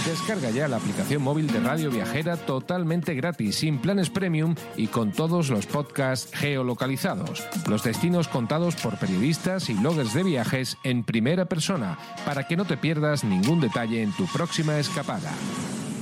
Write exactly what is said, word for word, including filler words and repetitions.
Descarga ya la aplicación móvil de Radio Viajera totalmente gratis, sin planes premium y con todos los podcasts geolocalizados. Los destinos contados por periodistas y bloggers de viajes en primera persona, para que no te pierdas ningún detalle en tu próxima escapada.